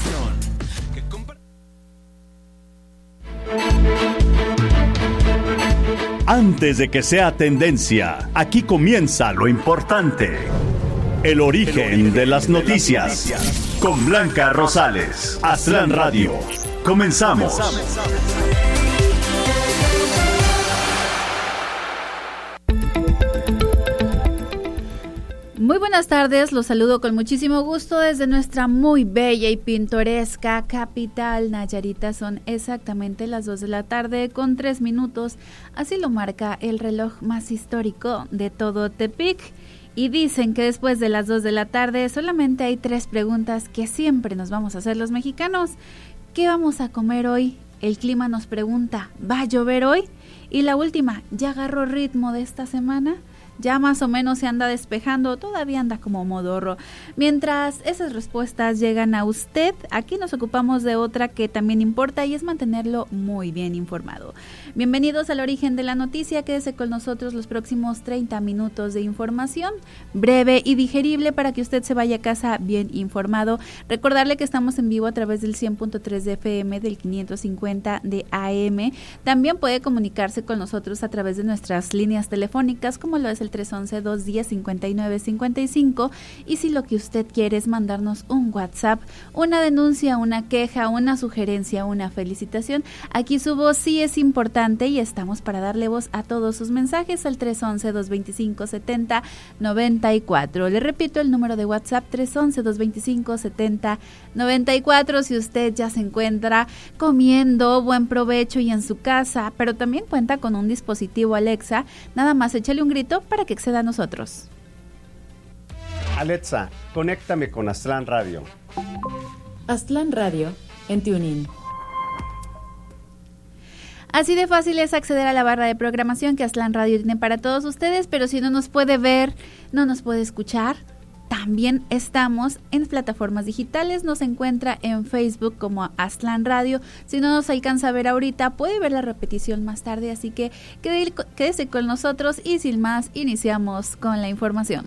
Antes de que sea tendencia, aquí comienza lo importante. El origen de las noticias. Con Blanca Rosales. Aztlán Radio. Comenzamos. Muy buenas tardes, los saludo con muchísimo gusto desde nuestra muy bella y pintoresca capital Nayarita. Son exactamente las 2 de la tarde con 3 minutos, así lo marca el reloj más histórico de todo Tepic. Y dicen que después de las 2 de la tarde solamente hay 3 preguntas que siempre nos vamos a hacer los mexicanos. ¿Qué vamos a comer hoy? El clima nos pregunta, ¿va a llover hoy? Y la última, ¿ya agarró ritmo de esta semana? Ya más o menos se anda despejando, todavía anda como modorro. Mientras esas respuestas llegan a usted, aquí nos ocupamos de otra que también importa y es mantenerlo muy bien informado. Bienvenidos al origen de la noticia, quédese con nosotros los próximos 30 minutos de información, breve y digerible para que usted se vaya a casa bien informado. Recordarle que estamos en vivo a través del 100.3 de FM, del 550 de AM. También puede comunicarse con nosotros a través de nuestras líneas telefónicas, como lo es el 311-210-5955, y si lo que usted quiere es mandarnos un WhatsApp, una denuncia, una queja, una sugerencia, una felicitación, aquí su voz sí es importante y estamos para darle voz a todos sus mensajes al 311-225-7094. Le repito el número de WhatsApp, 311-225-7094. Si usted ya se encuentra comiendo, buen provecho y en su casa, pero también cuenta con un dispositivo Alexa, nada más échale un grito para que acceda a nosotros. Alexa, conéctame con Aztlán Radio. Aztlán Radio en TuneIn. Así de fácil es acceder a la barra de programación que Aztlán Radio tiene para todos ustedes, pero si no nos puede ver, no nos puede escuchar, también estamos en plataformas digitales, nos encuentra en Facebook como Aztlán Radio. Si no nos alcanza a ver ahorita, puede ver la repetición más tarde, así que quédese con nosotros y sin más, iniciamos con la información.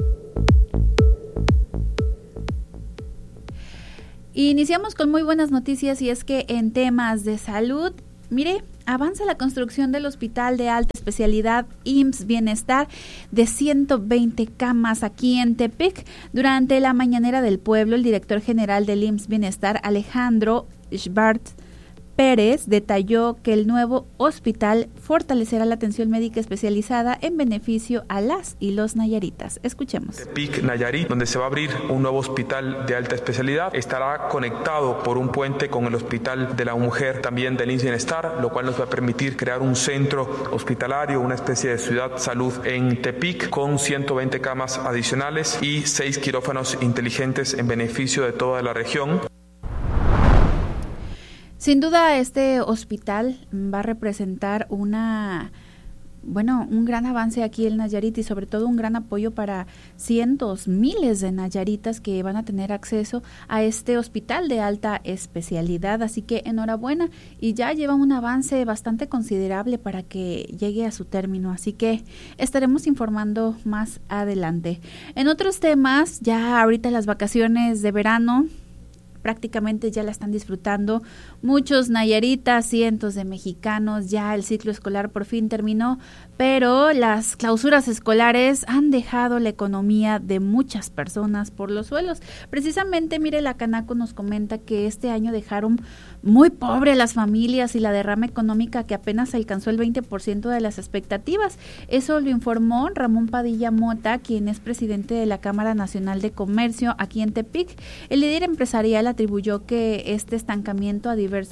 Iniciamos con muy buenas noticias y es que en temas de salud, mire, avanza la construcción del Hospital de Alta Especialidad IMSS Bienestar de 120 camas aquí en Tepic. Durante la mañanera del pueblo, el director general del IMSS Bienestar, Alejandro Schbart Pérez, detalló que el nuevo hospital fortalecerá la atención médica especializada en beneficio a las y los nayaritas. Escuchemos. Tepic, Nayarit, donde se va a abrir un nuevo hospital de alta especialidad, estará conectado por un puente con el Hospital de la Mujer, también del IMSS Bienestar, lo cual nos va a permitir crear un centro hospitalario, una especie de ciudad salud en Tepic, con 120 camas adicionales y 6 quirófanos inteligentes en beneficio de toda la región. Sin duda, este hospital va a representar un gran avance aquí en Nayarit y sobre todo un gran apoyo para cientos, miles de nayaritas que van a tener acceso a este hospital de alta especialidad. Así que enhorabuena, y ya lleva un avance bastante considerable para que llegue a su término. Así que estaremos informando más adelante. En otros temas, ya ahorita las vacaciones de verano prácticamente ya la están disfrutando muchos nayaritas, cientos de mexicanos. Ya el ciclo escolar por fin terminó, pero las clausuras escolares han dejado la economía de muchas personas por los suelos. Precisamente, mire, la Canaco nos comenta que este año dejaron muy pobre a las familias y la derrama económica que apenas alcanzó el 20% de las expectativas. Eso lo informó Ramón Padilla Mota, quien es presidente de la Cámara Nacional de Comercio aquí en Tepic. El líder empresarial atribuyó que este estancamiento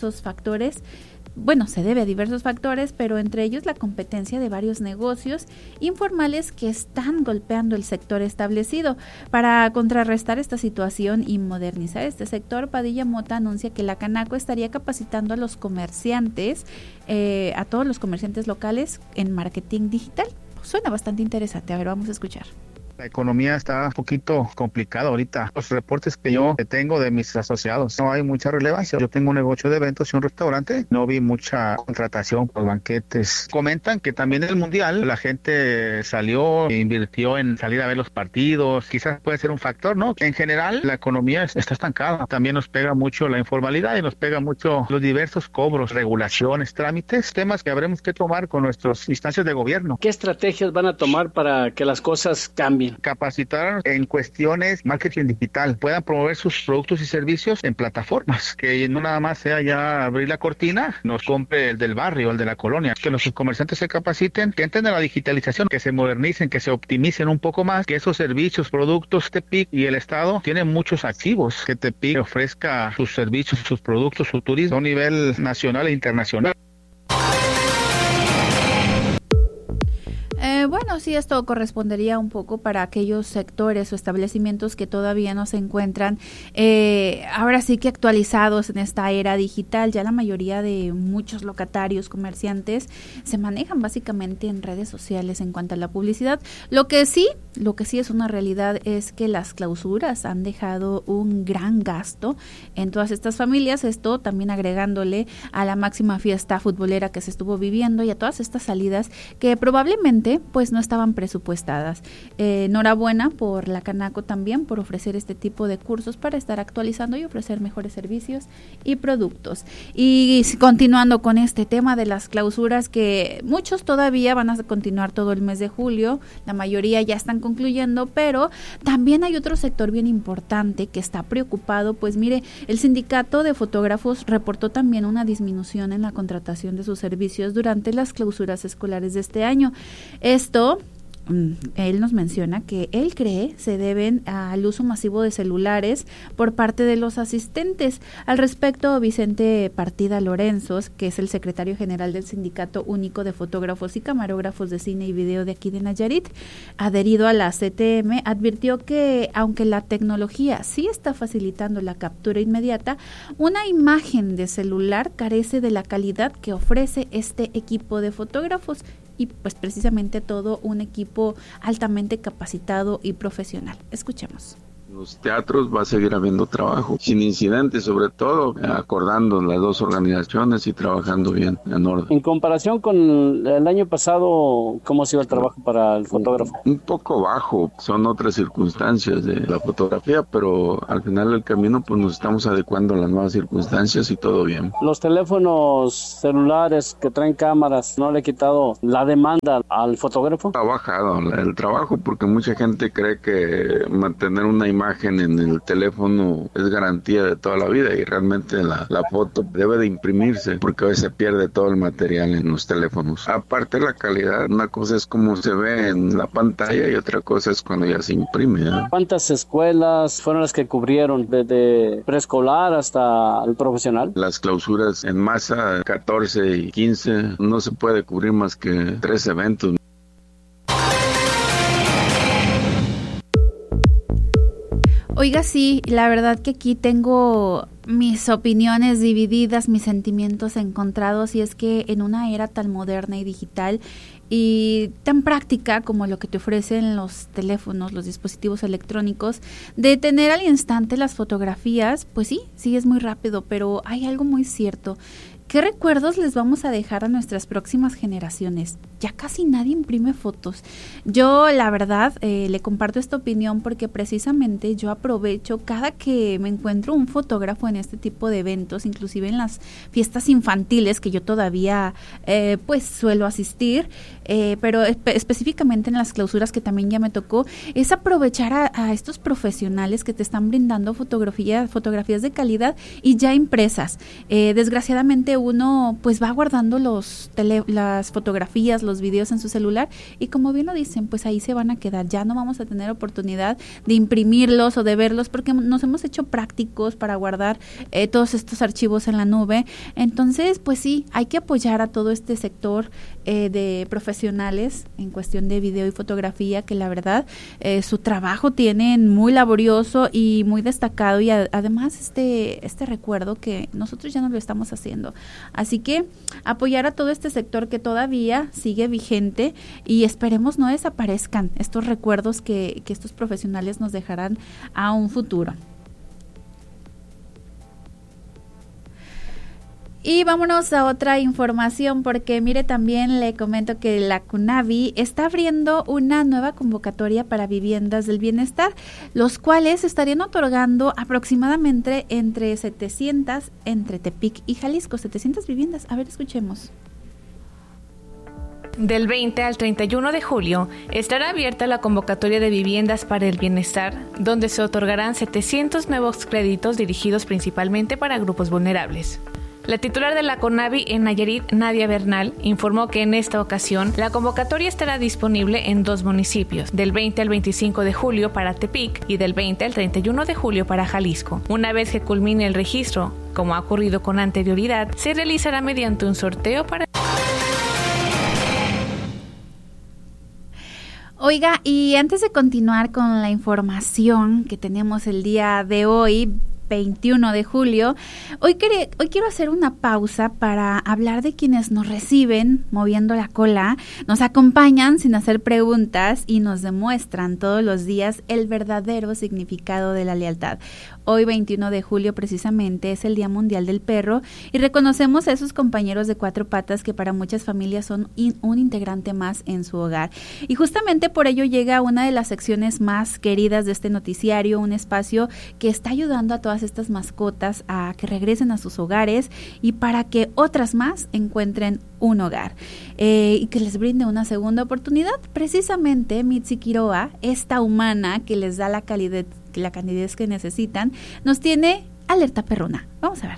se debe a diversos factores, pero entre ellos la competencia de varios negocios informales que están golpeando el sector establecido. Para contrarrestar esta situación y modernizar este sector, Padilla Mota anuncia que la Canaco estaría capacitando a los comerciantes, a todos los comerciantes locales en marketing digital. Suena bastante interesante, a ver, vamos a escuchar. La economía está un poquito complicada ahorita. Los reportes que yo tengo de mis asociados, no hay mucha relevancia. Yo tengo un negocio de eventos y un restaurante, no vi mucha contratación por banquetes. Comentan que también en el Mundial la gente salió e invirtió en salir a ver los partidos. Quizás puede ser un factor, ¿no? En general, la economía está estancada. También nos pega mucho la informalidad y nos pega mucho los diversos cobros, regulaciones, trámites, temas que habremos que tomar con nuestras instancias de gobierno. ¿Qué estrategias van a tomar para que las cosas cambien? Capacitar en cuestiones marketing digital, puedan promover sus productos y servicios en plataformas, que no nada más sea ya abrir la cortina, nos compre el del barrio, el de la colonia, que nuestros comerciantes se capaciten, que entiendan la digitalización, que se modernicen, que se optimicen un poco más, que esos servicios, productos, Tepic y el Estado tienen muchos activos, que Tepic ofrezca sus servicios, sus productos, su turismo a un nivel nacional e internacional. Bueno, sí, esto correspondería un poco para aquellos sectores o establecimientos que todavía no se encuentran ahora sí que actualizados en esta era digital. Ya la mayoría de muchos locatarios, comerciantes, se manejan básicamente en redes sociales en cuanto a la publicidad. Lo que sí es una realidad es que las clausuras han dejado un gran gasto en todas estas familias, esto también agregándole a la máxima fiesta futbolera que se estuvo viviendo y a todas estas salidas que probablemente pues no estaban presupuestadas. Enhorabuena por la Canaco también por ofrecer este tipo de cursos para estar actualizando y ofrecer mejores servicios y productos. Y continuando con este tema de las clausuras, que muchos todavía van a continuar todo el mes de julio, la mayoría ya están concluyendo, pero también hay otro sector bien importante que está preocupado. Pues mire, el sindicato de fotógrafos reportó también una disminución en la contratación de sus servicios durante las clausuras escolares de este año. Esto, él nos menciona que él cree se deben al uso masivo de celulares por parte de los asistentes. Al respecto, Vicente Partida Lorenzos, que es el secretario general del Sindicato Único de Fotógrafos y Camarógrafos de Cine y Video de aquí de Nayarit, adherido a la CTM, advirtió que aunque la tecnología sí está facilitando la captura inmediata, una imagen de celular carece de la calidad que ofrece este equipo de fotógrafos y pues precisamente todo un equipo altamente capacitado y profesional. Escuchemos. Los teatros va a seguir habiendo trabajo, sin incidentes, sobre todo acordando las dos organizaciones y trabajando bien, en orden. En comparación con el año pasado, ¿cómo ha sido el trabajo para el fotógrafo? Un poco bajo, son otras circunstancias de la fotografía, pero al final del camino pues nos estamos adecuando a las nuevas circunstancias y todo bien. Los teléfonos celulares que traen cámaras, ¿no le ha quitado la demanda al fotógrafo? Ha bajado el trabajo porque mucha gente cree que mantener una imagen en el teléfono es garantía de toda la vida y realmente la foto debe de imprimirse porque a veces se pierde todo el material en los teléfonos. Aparte la calidad, una cosa es como se ve en la pantalla y otra cosa es cuando ya se imprime, ¿eh? ¿Cuántas escuelas fueron las que cubrieron desde preescolar hasta el profesional? Las clausuras en masa 14 y 15 no se puede cubrir más que 3 eventos. Oiga, sí, la verdad que aquí tengo mis opiniones divididas, mis sentimientos encontrados, y es que en una era tan moderna y digital y tan práctica como lo que te ofrecen los teléfonos, los dispositivos electrónicos, de tener al instante las fotografías, pues sí es muy rápido, pero hay algo muy cierto. ¿Qué recuerdos les vamos a dejar a nuestras próximas generaciones? Ya casi nadie imprime fotos. Yo, la verdad, le comparto esta opinión porque precisamente yo aprovecho cada que me encuentro un fotógrafo en este tipo de eventos, inclusive en las fiestas infantiles que yo todavía pues suelo asistir, pero específicamente en las clausuras que también ya me tocó, es aprovechar a estos profesionales que te están brindando fotografías de calidad y ya impresas. Desgraciadamente uno pues va guardando las fotografías, los videos en su celular y como bien lo dicen, pues ahí se van a quedar. Ya no vamos a tener oportunidad de imprimirlos o de verlos porque nos hemos hecho prácticos para guardar todos estos archivos en la nube. Entonces, pues sí, hay que apoyar a todo este sector de profesionales en cuestión de video y fotografía que la verdad su trabajo tienen muy laborioso y muy destacado y además este recuerdo que nosotros ya no lo estamos haciendo. Así que apoyar a todo este sector que todavía sigue vigente y esperemos no desaparezcan estos recuerdos que estos profesionales nos dejarán a un futuro. Y vámonos a otra información porque mire, también le comento que la CONAVI está abriendo una nueva convocatoria para viviendas del bienestar, los cuales estarían otorgando aproximadamente entre 700 entre Tepic y Jalisco, 700 viviendas. A ver, escuchemos. Del 20 al 31 de julio estará abierta la convocatoria de viviendas para el bienestar, donde se otorgarán 700 nuevos créditos dirigidos principalmente para grupos vulnerables. La titular de la CONAVI en Nayarit, Nadia Bernal, informó que en esta ocasión la convocatoria estará disponible en 2 municipios, del 20 al 25 de julio para Tepic y del 20 al 31 de julio para Jalisco. Una vez que culmine el registro, como ha ocurrido con anterioridad, se realizará mediante un sorteo para... Oiga, y antes de continuar con la información que tenemos el día de hoy, 21 de julio, hoy quiero hacer una pausa para hablar de quienes nos reciben moviendo la cola, nos acompañan sin hacer preguntas y nos demuestran todos los días el verdadero significado de la lealtad. Hoy, 21 de julio, precisamente, es el Día Mundial del Perro y reconocemos a esos compañeros de 4 patas que para muchas familias son un integrante más en su hogar. Y justamente por ello llega una de las secciones más queridas de este noticiario, un espacio que está ayudando a todas estas mascotas a que regresen a sus hogares y para que otras más encuentren un hogar y que les brinde una segunda oportunidad. Precisamente Mitzi Quiroa, esta humana que les da la calidez que necesitan, nos tiene Alerta Perruna. Vamos a ver.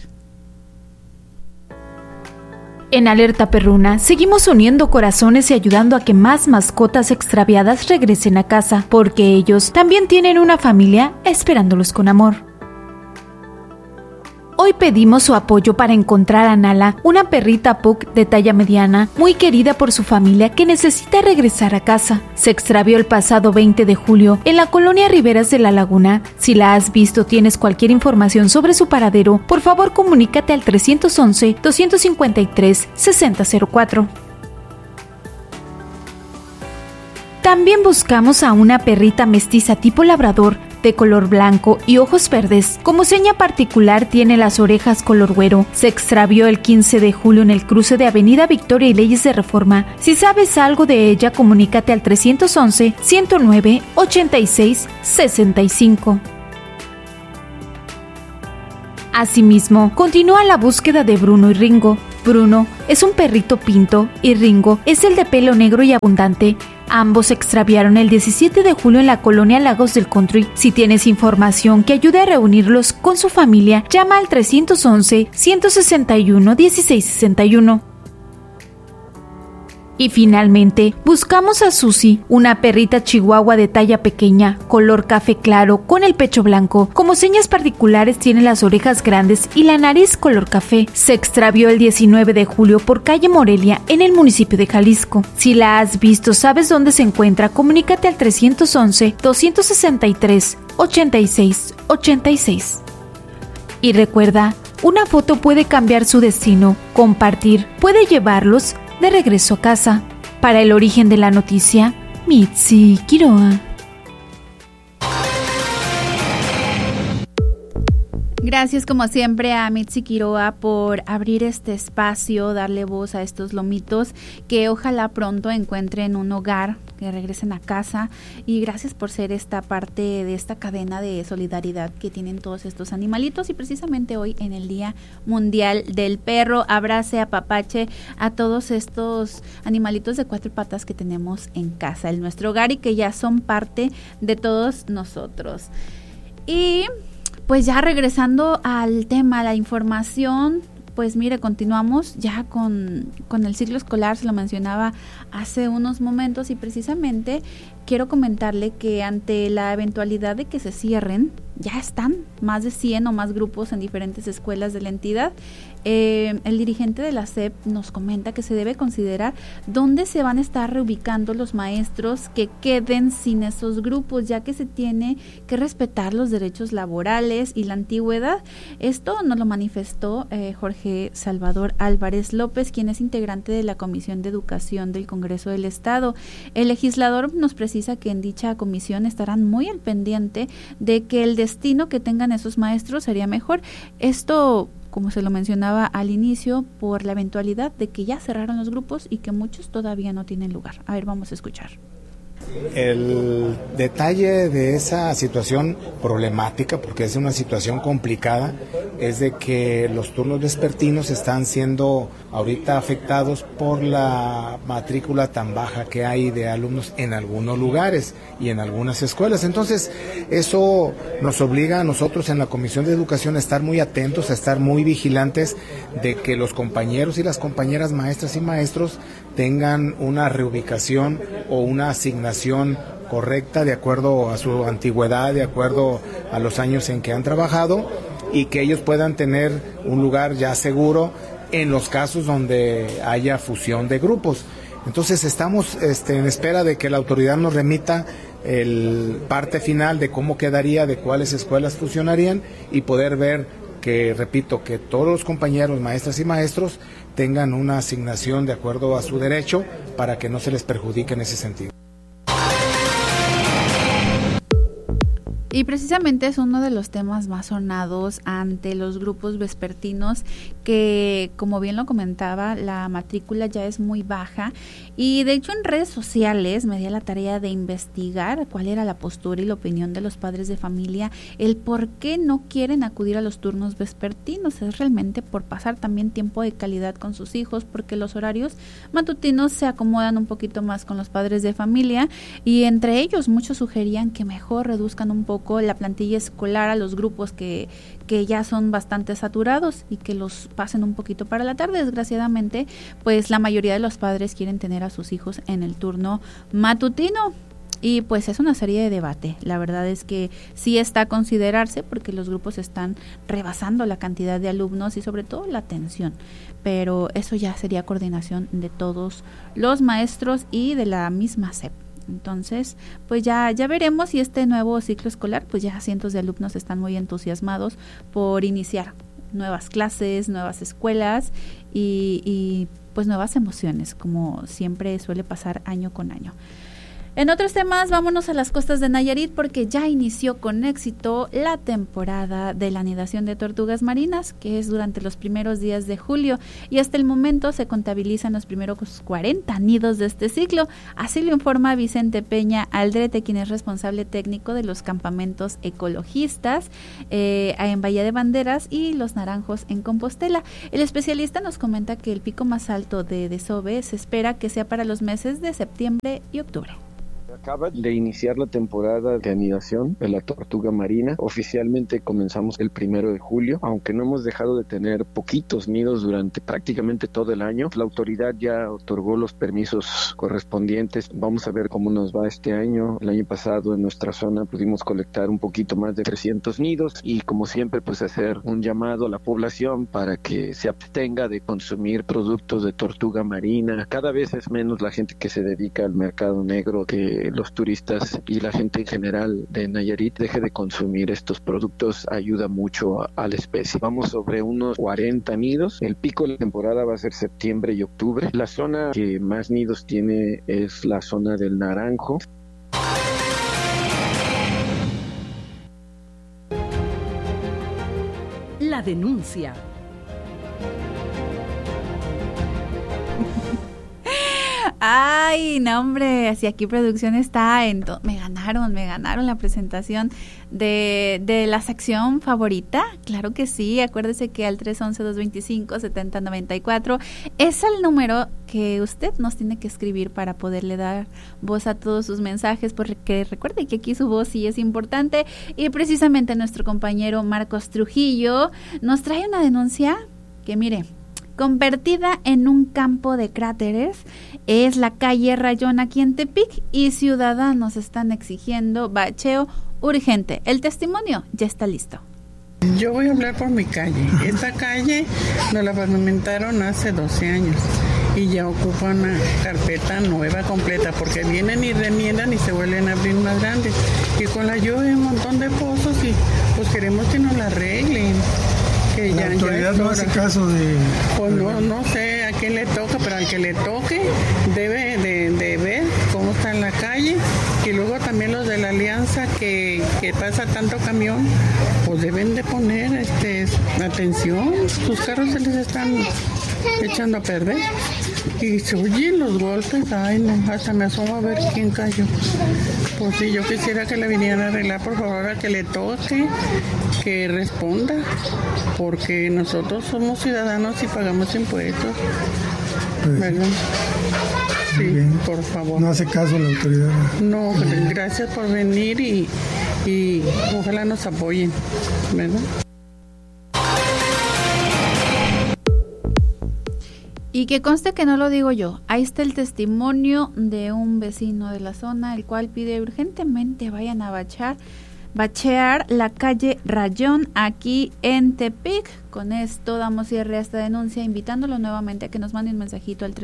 En Alerta Perruna seguimos uniendo corazones y ayudando a que más mascotas extraviadas regresen a casa, porque ellos también tienen una familia esperándolos con amor. Hoy pedimos su apoyo para encontrar a Nala, una perrita pug de talla mediana, muy querida por su familia que necesita regresar a casa. Se extravió el pasado 20 de julio en la colonia Riberas de la Laguna. Si la has visto o tienes cualquier información sobre su paradero, por favor comunícate al 311-253-6004. También buscamos a una perrita mestiza tipo labrador, de color blanco y ojos verdes. Como seña particular tiene las orejas color güero. Se extravió el 15 de julio en el cruce de Avenida Victoria y Leyes de Reforma. Si sabes algo de ella, comunícate al 311-109-8665. Asimismo, continúa la búsqueda de Bruno y Ringo. Bruno es un perrito pinto y Ringo es el de pelo negro y abundante. Ambos se extraviaron el 17 de julio en la colonia Lagos del Country. Si tienes información que ayude a reunirlos con su familia, llama al 311-161-1661. Y finalmente, buscamos a Susi, una perrita chihuahua de talla pequeña, color café claro, con el pecho blanco. Como señas particulares tiene las orejas grandes y la nariz color café. Se extravió el 19 de julio por calle Morelia, en el municipio de Jalisco. Si la has visto, sabes dónde se encuentra, comunícate al 311-263-8686. Y recuerda, una foto puede cambiar su destino. Compartir puede llevarlos de regreso a casa. Para el origen de la noticia, Mitzi Quiroa. Gracias como siempre a Mitzi Quiroa por abrir este espacio, darle voz a estos lomitos que ojalá pronto encuentren un hogar, que regresen a casa, y gracias por ser esta parte de esta cadena de solidaridad que tienen todos estos animalitos y precisamente hoy en el Día Mundial del Perro. Abrace, apapache a todos estos animalitos de 4 patas que tenemos en casa, en nuestro hogar y que ya son parte de todos nosotros. Y pues ya regresando al tema, la información, pues mire, continuamos ya con el ciclo escolar, se lo mencionaba hace unos momentos y precisamente quiero comentarle que ante la eventualidad de que se cierren, ya están más de 100 o más grupos en diferentes escuelas de la entidad. El dirigente de la SEP nos comenta que se debe considerar dónde se van a estar reubicando los maestros que queden sin esos grupos, ya que se tiene que respetar los derechos laborales y la antigüedad. Esto nos lo manifestó Jorge Salvador Álvarez López, quien es integrante de la Comisión de Educación del Congreso del Estado. El legislador nos precisa que en dicha comisión estarán muy al pendiente de que el destino que tengan esos maestros sería mejor. Esto, como se lo mencionaba al inicio, por la eventualidad de que ya cerraron los grupos y que muchos todavía no tienen lugar. A ver, vamos a escuchar. El detalle de esa situación problemática, porque es una situación complicada, es de que los turnos vespertinos están siendo ahorita afectados por la matrícula tan baja que hay de alumnos en algunos lugares y en algunas escuelas. Entonces, eso nos obliga a nosotros en la Comisión de Educación a estar muy atentos, a estar muy vigilantes de que los compañeros y las compañeras maestras y maestros tengan una reubicación o una asignación correcta de acuerdo a su antigüedad, de acuerdo a los años en que han trabajado, y que ellos puedan tener un lugar ya seguro en los casos donde haya fusión de grupos. Entonces estamos en espera de que la autoridad nos remita el parte final de cómo quedaría, de cuáles escuelas fusionarían, y poder ver que, repito, que todos los compañeros, maestras y maestros tengan una asignación de acuerdo a su derecho para que no se les perjudique en ese sentido. Y precisamente es uno de los temas más sonados ante los grupos vespertinos, que, como bien lo comentaba, la matrícula ya es muy baja, y de hecho en redes sociales me di a la tarea de investigar cuál era la postura y la opinión de los padres de familia, el por qué no quieren acudir a los turnos vespertinos. Es realmente por pasar también tiempo de calidad con sus hijos, porque los horarios matutinos se acomodan un poquito más con los padres de familia, y entre ellos muchos sugerían que mejor reduzcan un poco la plantilla escolar a los grupos que ya son bastante saturados, y que los pasen un poquito para la tarde. Desgraciadamente, pues la mayoría de los padres quieren tener a sus hijos en el turno matutino, y pues es una serie de debate. La verdad es que sí está a considerarse, porque los grupos están rebasando la cantidad de alumnos y sobre todo la atención, pero eso ya sería coordinación de todos los maestros y de la misma SEP. Entonces, pues ya veremos, si este nuevo ciclo escolar, pues ya cientos de alumnos están muy entusiasmados por iniciar nuevas clases, nuevas escuelas y pues nuevas emociones, como siempre suele pasar año con año. En otros temas, vámonos a las costas de Nayarit, porque ya inició con éxito la temporada de la anidación de tortugas marinas, que es durante los primeros días de julio, y hasta el momento se contabilizan los primeros 40 nidos de este ciclo. Así lo informa Vicente Peña Aldrete, quien es responsable técnico de los campamentos ecologistas en Bahía de Banderas y Los Naranjos en Compostela. El especialista nos comenta que el pico más alto de desove se espera que sea para los meses de septiembre y octubre. Acaba de iniciar la temporada de anidación de la tortuga marina. Oficialmente comenzamos el 1 de julio, aunque no hemos dejado de tener poquitos nidos durante prácticamente todo el año. La autoridad ya otorgó los permisos correspondientes. Vamos a ver cómo nos va este año. El año pasado en nuestra zona pudimos colectar un poquito más de 300 nidos, y como siempre pues hacer un llamado a la población para que se abstenga de consumir productos de tortuga marina. Cada vez es menos la gente que se dedica al mercado negro, que los turistas y la gente en general de Nayarit deje de consumir estos productos. Ayuda mucho a la especie. Vamos sobre unos 40 nidos. El pico de la temporada va a ser septiembre y octubre. La zona que más nidos tiene es la zona del Naranjo. La denuncia. Ay, no hombre, si aquí producción está me ganaron la presentación de la sección favorita. Claro que sí, acuérdese que al 311-225-7094 es el número que usted nos tiene que escribir para poderle dar voz a todos sus mensajes, porque recuerde que aquí su voz sí es importante. Y precisamente nuestro compañero Marcos Trujillo nos trae una denuncia que, mire, convertida en un campo de cráteres. Es la calle Rayón aquí en Tepic y ciudadanos están exigiendo bacheo urgente. El testimonio ya está listo. Yo voy a hablar por mi calle. Esta calle nos la pavimentaron hace 12 años y ya ocupa una carpeta nueva completa porque vienen y remiendan y se vuelven a abrir más grandes. Y con la lluvia hay un montón de pozos y pues queremos que nos la arreglen. Que la autoridad no hace caso de... Pues no sé a quién le toca, pero al que le toque debe de ver cómo está en la calle. Y luego también los de la alianza que pasa tanto camión, pues deben de poner atención. Sus carros se les están echando a perder. Y se oyen los golpes, ay no, hasta me asomo a ver quién cayó. Pues sí, yo quisiera que le vinieran a arreglar, por favor, a que le toque, que responda, porque nosotros somos ciudadanos y pagamos impuestos, ¿verdad? Sí, bien. Por favor. No hace caso la autoridad. No, gracias por venir y ojalá nos apoyen, ¿verdad? Y que conste que no lo digo yo, ahí está el testimonio de un vecino de la zona, el cual pide urgentemente vayan a bachear la calle Rayón aquí en Tepic. Con esto damos cierre a esta denuncia, invitándolo nuevamente a que nos mande un mensajito al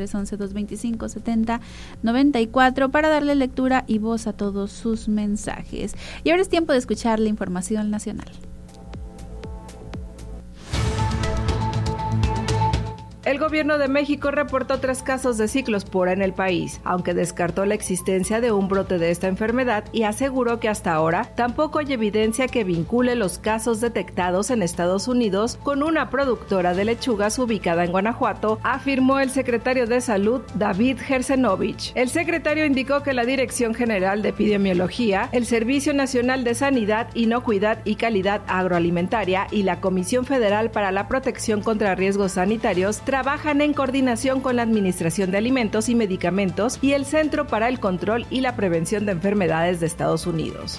311-225-7094 para darle lectura y voz a todos sus mensajes. Y ahora es tiempo de escuchar la información nacional. El gobierno de México reportó 3 casos de ciclospora en el país, aunque descartó la existencia de un brote de esta enfermedad y aseguró que hasta ahora tampoco hay evidencia que vincule los casos detectados en Estados Unidos con una productora de lechugas ubicada en Guanajuato, afirmó el secretario de Salud, David Gersenovich. El secretario indicó que la Dirección General de Epidemiología, el Servicio Nacional de Sanidad, Inocuidad y Calidad Agroalimentaria y la Comisión Federal para la Protección contra Riesgos Sanitarios trabajan en coordinación con la Administración de Alimentos y Medicamentos y el Centro para el Control y la Prevención de Enfermedades de Estados Unidos.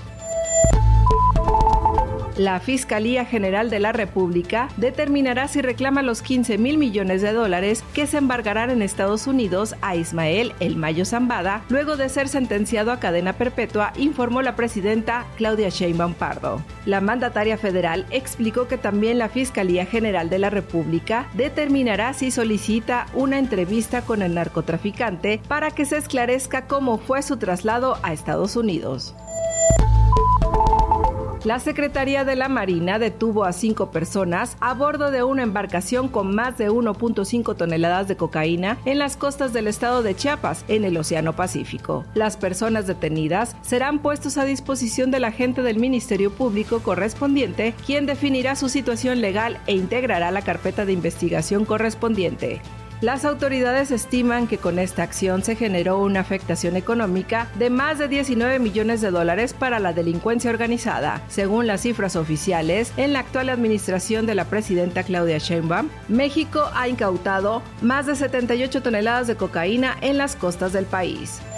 La Fiscalía General de la República determinará si reclama los $15,000 millones que se embargarán en Estados Unidos a Ismael El Mayo Zambada, luego de ser sentenciado a cadena perpetua, informó la presidenta Claudia Sheinbaum Pardo. La mandataria federal explicó que también la Fiscalía General de la República determinará si solicita una entrevista con el narcotraficante para que se esclarezca cómo fue su traslado a Estados Unidos. La Secretaría de la Marina detuvo a 5 personas a bordo de una embarcación con más de 1.5 toneladas de cocaína en las costas del estado de Chiapas, en el Océano Pacífico. Las personas detenidas serán puestos a disposición del agente del Ministerio Público correspondiente, quien definirá su situación legal e integrará la carpeta de investigación correspondiente. Las autoridades estiman que con esta acción se generó una afectación económica de más de $19 millones para la delincuencia organizada. Según las cifras oficiales, en la actual administración de la presidenta Claudia Sheinbaum, México ha incautado más de 78 toneladas de cocaína en las costas del país.